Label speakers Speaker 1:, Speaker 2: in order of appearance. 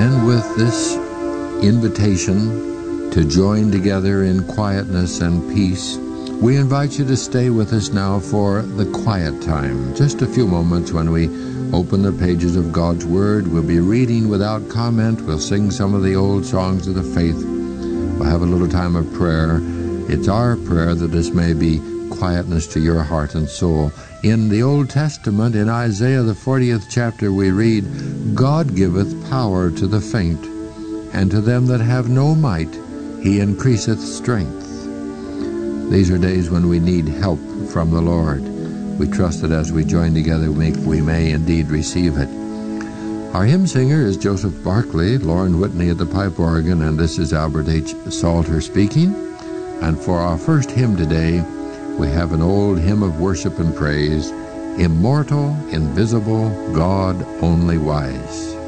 Speaker 1: And with this invitation to join together in quietness and peace, we invite you to stay with us now for the quiet time. Just a few moments when we open the pages of God's Word. We'll be reading without comment. We'll sing some of the old songs of the faith. We'll have a little time of prayer. It's our prayer that this may be quietness to your heart and soul. In the Old Testament, in Isaiah the 40th chapter, we read, God giveth power to the faint, and to them that have no might he increaseth strength. These are days when we need help from the Lord. We trust that as we join together, we may indeed receive it. Our hymn singer is Joseph Barclay, Lauren Whitney at the pipe organ, and this is Albert H. Salter speaking. And for our first hymn today, we have an old hymn of worship and praise, Immortal, Invisible, God Only Wise.